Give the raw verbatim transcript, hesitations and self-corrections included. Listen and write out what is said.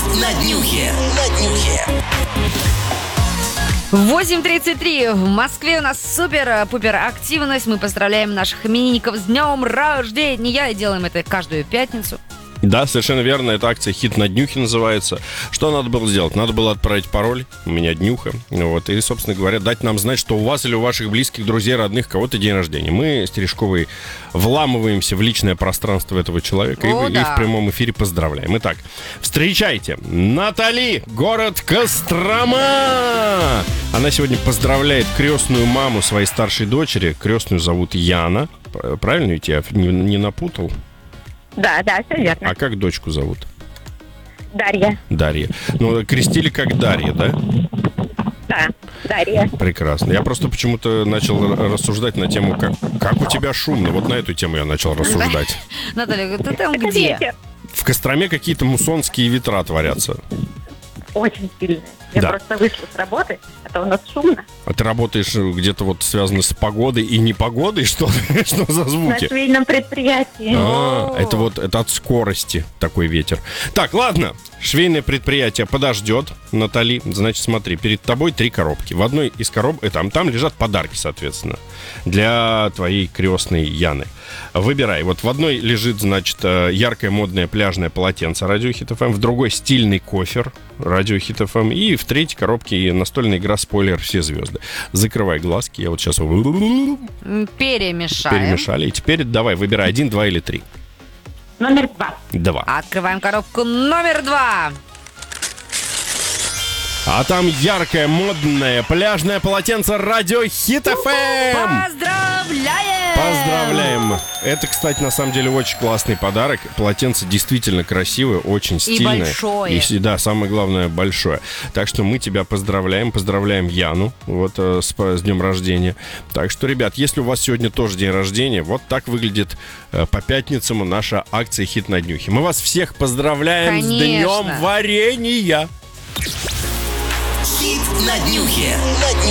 на днюхе. На днюхе. восемь тридцать три. В Москве у нас супер-пупер активность. Мы поздравляем наших именинников с днем рождения. И делаем это каждую пятницу. Да, совершенно верно. Эта акция «Хит на днюхе» называется. Что надо было сделать? Надо было отправить пароль. У меня днюха. Вот. И, собственно говоря, дать нам знать, что у вас или у ваших близких, друзей, родных кого-то день рождения. Мы с Терешковой вламываемся в личное пространство этого человека. О, и, да. и в прямом эфире поздравляем. Итак, встречайте. Натали, город Кострома. Она сегодня поздравляет крестную маму своей старшей дочери. Крестную зовут Яна. Правильно ведь я не, не напутал? Да, да, все верно. А как дочку зовут? Дарья. Дарья. Ну, крестили как Дарья, да? Да, Дарья. Прекрасно. Я просто почему-то начал рассуждать на тему, как, как у тебя шумно. Вот на эту тему я начал рассуждать. Наталья, ты там Это где? ветер. В Костроме какие-то мусонские ветра творятся. Очень сильная. Я Да. просто вышла с работы, а то у нас шумно. А ты работаешь где-то вот связано с погодой и непогодой? Что, что за На звуки? швейном предприятии. А, О. это вот это от скорости такой ветер. Так, ладно. Швейное предприятие подождет, Натали. Значит, смотри, перед тобой три коробки. В одной из коробок, э, там, там лежат подарки, соответственно, для твоей крестной Яны. Выбирай. Вот в одной лежит, значит, э, яркое модное пляжное полотенце Радио Хит эф эм, в другой стильный кофер Радио Хит эф эм, и в третьей коробке настольная игра «Спойлер. Все звезды». Закрывай глазки. Я вот сейчас М, Перемешаем. перемешали. И теперь давай, выбирай один, два или три. Номер два. Два. Открываем коробку номер два. А там яркое, модное, пляжное полотенце Радио Хит эф эм. Поздравляем! Поздравляем! Это, кстати, на самом деле очень классный подарок. Полотенце действительно красивое, очень стильное. большое. И, да, самое главное, большое. Так что мы тебя поздравляем. Поздравляем Яну вот, э, с, с днем рождения. Так что, ребят, если у вас сегодня тоже день рождения, вот так выглядит э, по пятницам наша акция «Хит на днюхе». Мы вас всех поздравляем Конечно. с днем варенья! Хит на днюхе.